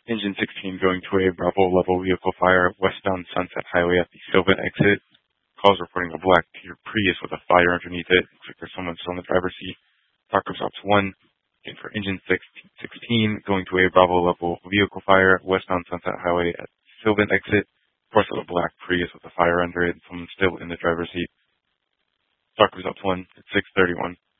Engine 16 going to a Bravo level vehicle fire westbound Sunset Highway at the Sylvan exit. Calls reporting a black Prius with a fire underneath it. Looks like there's someone still in the driver's seat. Talk Ops 1. Again for Engine 16 going to a Bravo level vehicle fire westbound Sunset Highway at Sylvan exit. Of course, with a black Prius with a fire under it. Someone still in the driver's seat. Talk Ops 1 at 6:31.